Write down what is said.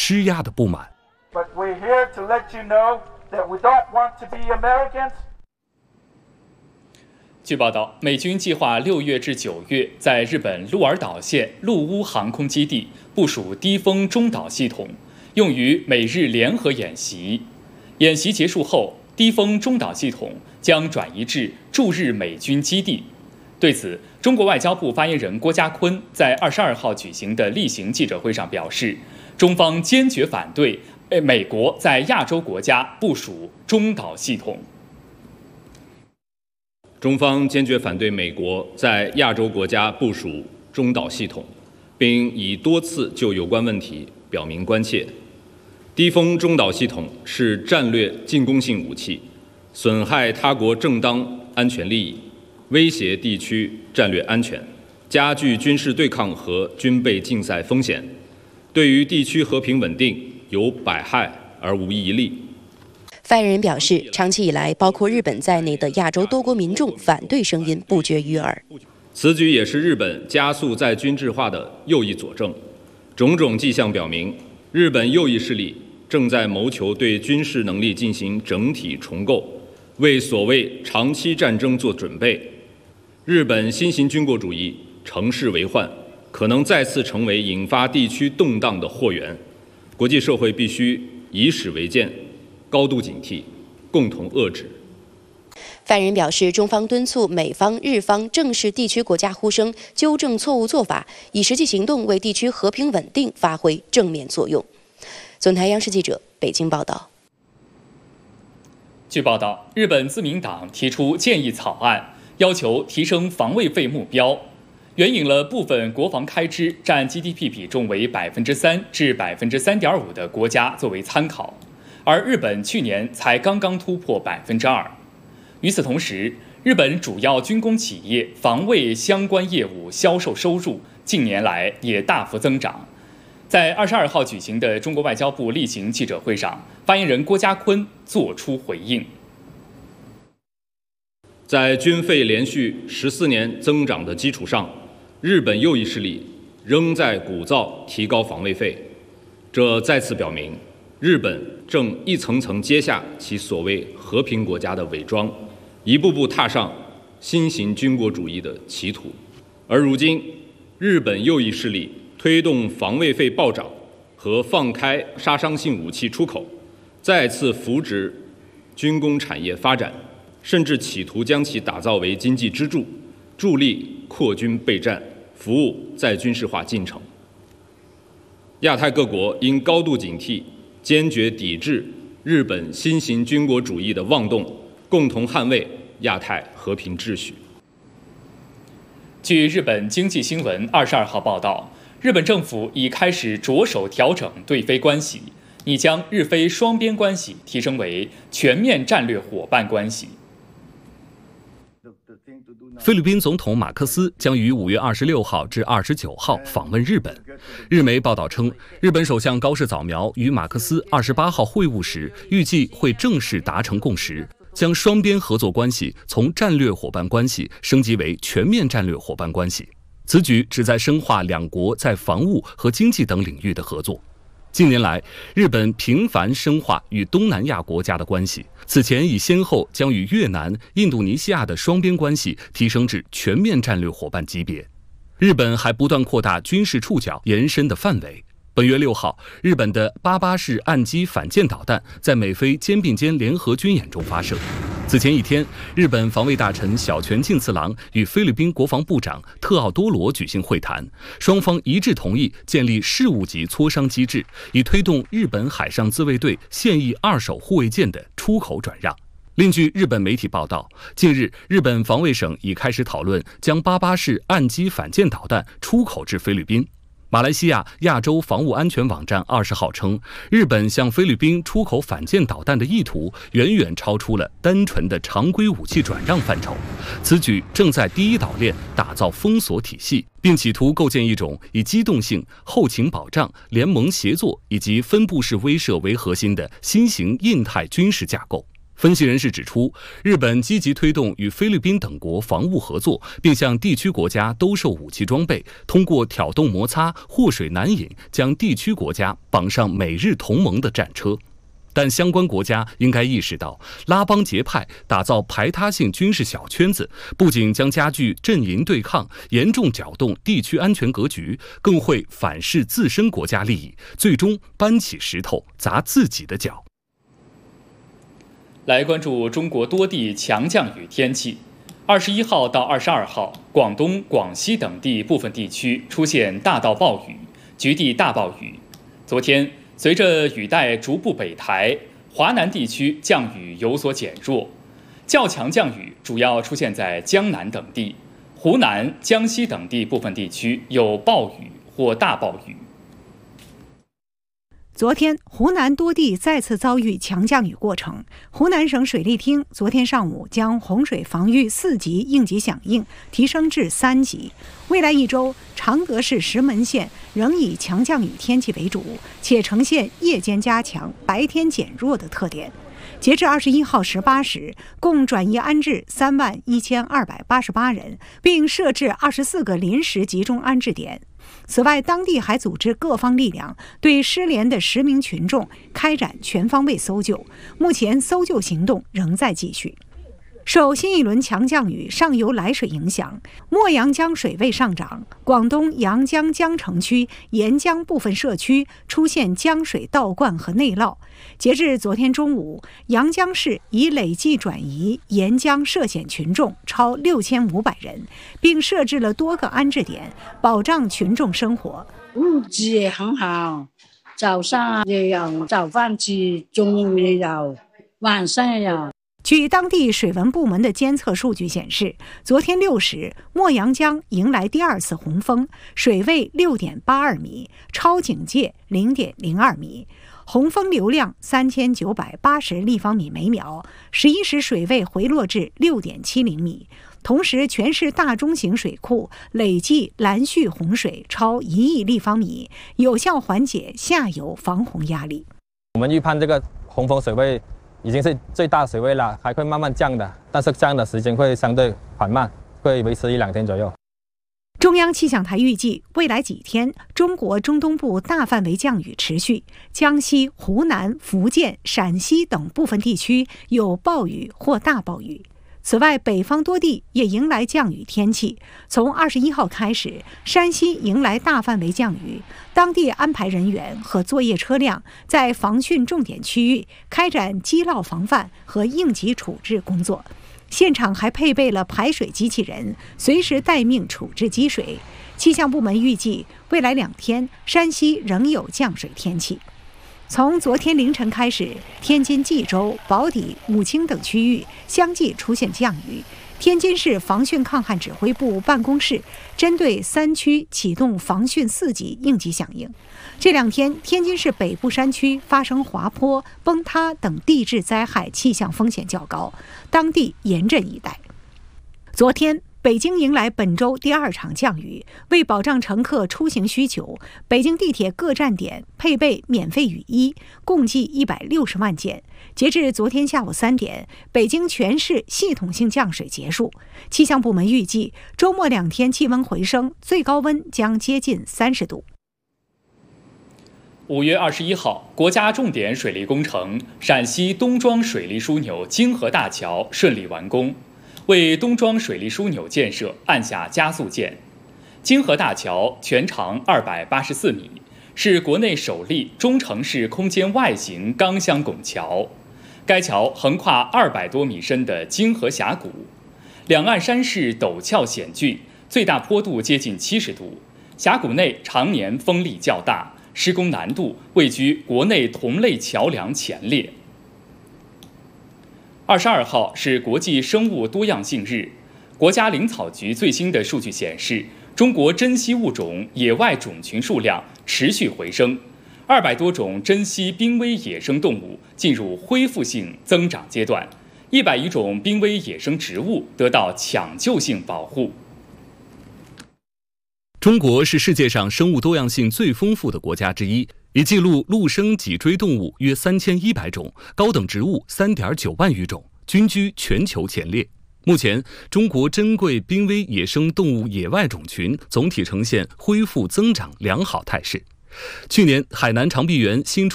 施压的不满。 But we're here to let you know that we don't want to be Americans. 据报道，美军计划6月至9月在日本鹿儿岛县陆屋航空基地部署低风中导系统，用于美日联合演习。演习结束后，低风中导系统将转移至驻日美军基地。对此，中国外交部发言人郭家坤在22号举行的例行记者会上表示，中方坚决反对美国在亚洲国家部署中导系统。 中方坚决反对美国在亚洲国家部署中导系统，并已多次就有关问题表明关切。低风中导系统是战略进攻性武器，损害他国正当安全利益，威胁地区战略安全，加剧军事对抗和军备竞赛风险，对于地区和平稳定有百害而无一利。 发言人表示，长期以来，包括日本在内的亚洲多国民众反对声音不绝于耳。 此举也是日本加速在军制化的又一佐证。种种迹象表明，日本右翼势力正在谋求对军事能力进行整体重构，为所谓长期战争做准备。日本新型军国主义乘势为患，可能再次成为引发地区动荡的祸源。国际社会必须以史为鉴，高度警惕，共同遏制。 发言人表示，中方敦促美方、日方正视地区国家呼声，纠正错误做法，以实际行动为地区和平稳定发挥正面作用。总台央视记者北京报道。 据报道，日本自民党提出建议草案，要求提升防卫费目标，援引了部分国防开支占 GDP 比重为3%至3.5%的国家作为参考，而日本去年才刚刚突破2%。与此同时，日本主要军工企业防卫相关业务销售收入近年来也大幅增长。在22号举行的中国外交部例行记者会上，发言人郭家坤作出回应。 在军费连续14年增长的基础上，日本右翼势力仍在鼓噪提高防卫费，这再次表明，日本正一层层揭下其所谓和平国家的伪装，一步步踏上新型军国主义的歧途。而如今，日本右翼势力推动防卫费暴涨和放开杀伤性武器出口，再次扶植军工产业发展，甚至企图将其打造为经济支柱，助力扩军备战，服务再军事化进程。亚太各国应高度警惕，坚决抵制日本新型军国主义的妄动，共同捍卫亚太和平秩序。 据日本经济新闻22号报道，日本政府已开始着手调整对菲关系，拟将日菲双边关系提升为全面战略伙伴关系。 菲律宾总统马克思将于5月26号至29号访问日本。日媒报道称，日本首相高市早苗与马克思28号会晤时，预计会正式达成共识，将双边合作关系从战略伙伴关系升级为全面战略伙伴关系。此举旨在深化两国在防务和经济等领域的合作。近年来，日本频繁深化与东南亚国家的关系，此前已先后将与越南、印度尼西亚的双边关系提升至全面战略伙伴级别。日本还不断扩大军事触角延伸的范围。本月6号，日本的88式岸基反舰导弹在美菲肩并肩联合军演中发射。此前一天，日本防卫大臣小泉进次郎与菲律宾国防部长特奥多罗举行会谈，双方一致同意建立事务级磋商机制，以推动日本海上自卫队现役二手护卫舰的出口转让。另据日本媒体报道，近日日本防卫省已开始讨论将88式岸基反舰导弹出口至菲律宾。马来西亚亚洲防务安全网站20号称，日本向菲律宾出口反舰导弹的意图远远超出了单纯的常规武器转让范畴。此举正在第一岛链打造封锁体系，并企图构建一种以机动性、后勤保障、联盟协作以及分布式威慑为核心的新型印太军事架构。 分析人士指出，日本积极推动与菲律宾等国防务合作，并向地区国家兜售武器装备，通过挑动摩擦、祸水难引，将地区国家绑上美日同盟的战车。但相关国家应该意识到，拉帮结派、打造排他性军事小圈子，不仅将加剧阵营对抗，严重搅动地区安全格局，更会反噬自身国家利益，最终搬起石头砸自己的脚。 来关注中国多地强降雨天气。21号到22号，广东、广西等地部分地区出现大到暴雨，局地大暴雨。昨天，随着雨带逐步北抬，华南地区降雨有所减弱，较强降雨主要出现在江南等地，湖南、江西等地部分地区有暴雨或大暴雨。 昨天，湖南多地再次遭遇强降雨过程。湖南省水利厅昨天上午将洪水防御4级应急响应提升至3级。未来一周，常德市石门县仍以强降雨天气为主，且呈现夜间加强、白天减弱的特点。截至21号18时，共转移安置31288人，并设置24个临时集中安置点。此外，当地还组织各方力量对失联的10名群众开展全方位搜救，目前搜救行动仍在继续。受新一轮强降雨上游来水影响，墨阳江水位上涨，广东阳江江城区沿江部分社区出现江水倒灌和内涝。截至昨天中午，阳江市已累计转移沿江涉险群众超6500人，并设置了多个安置点，保障群众生活。 物资也很好，早上也有早饭吃，中午也有，晚上也有。 据当地水文部门的监测数据显示，昨天6时，墨阳江迎来第2次洪峰，水位6.82米，超警戒0.02米，洪峰流量3980立方米每秒，11时水位回落至6.70米。同时，全市大中型水库累计拦蓄洪水超1亿立方米，有效缓解下游防洪压力。 我们预判这个洪峰水位已经是最大水位了，还会慢慢降的，但是降的时间会相对缓慢，会维持1-2天左右。 中央气象台预计，未来几天，中国中东部大范围降雨持续，江西、湖南、福建、陕西等部分地区有暴雨或大暴雨。此外，北方多地也迎来降雨天气。从21号开始，山西迎来大范围降雨，当地安排人员和作业车辆在防汛重点区域开展积涝防范和应急处置工作。现场还配备了排水机器人，随时待命处置积水。气象部门预计，未来2天，山西仍有降水天气。从昨天凌晨开始，天津蓟州、宝坻、武清等区域相继出现降雨。天津市防汛抗旱指挥部办公室针对3区启动防汛4级应急响应。这2天，天津市北部山区发生滑坡、崩塌等地质灾害气象风险较高，当地严阵以待。昨天，北京迎来本周第2场降雨，为保障乘客出行需求，北京地铁各站点配备免费雨衣，共计160万件。截至昨天下午3点，北京全市系统性降水结束。气象部门预计，周末2天气温回升，最高温将接近30度。 5月21号，国家重点水利工程陕西东庄水利枢纽泾河大桥顺利完工，为东庄水利枢纽建设按下加速键。泾河大桥全长284米，是国内首例中程式空间外形钢箱拱桥。该桥横跨200多米深的泾河峡谷，两岸山势陡峭险峻，最大坡度接近70度。峡谷内常年风力较大，施工难度位居国内同类桥梁前列。22号是国际生物多样性日，国家林草局最新的数据显示，中国珍稀物种野外种群数量持续回升，200多种珍稀濒危野生动物进入恢复性增长阶段，100余种濒危野生植物得到抢救性保护。 中国是世界上生物多样性最丰富的国家之一， 已记录陆生脊椎动物约3100种，高等植物3.9万余种，均居全球前列。目前，中国珍贵濒危野生动物野外种群总体呈现恢复增长良好态势。去年，海南长臂猿新出